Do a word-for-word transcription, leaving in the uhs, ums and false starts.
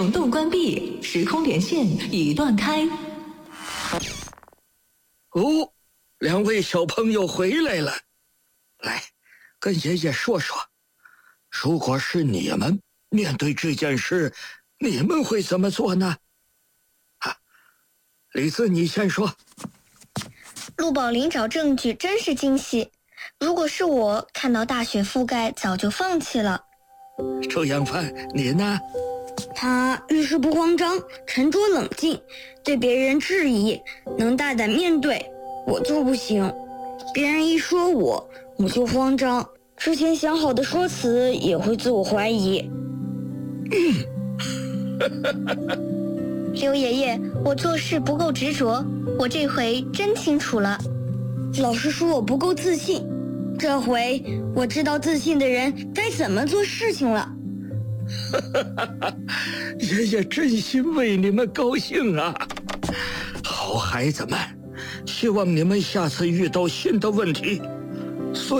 虫洞关闭，时空连线已断开。 哦，两位小朋友回来了，来，跟爷爷说说，如果是你们面对这件事，你们会怎么做呢？啊，李子，你先说。 陆宝林找证据真是精细，如果是我，看到大雪覆盖，早就放弃了。 周扬帆，你呢？ 他遇事不慌张，沉着冷静，对别人质疑能大胆面对，我就不行。别人一说我，我就慌张，之前想好的说辞也会自我怀疑。 刘爷爷，我做事不够执着，我这回真清楚了。 老师说我不够自信，这回我知道自信的人该怎么做事情了。 爷爷真心为你们高兴啊！好孩子们，希望你们下次遇到新的问题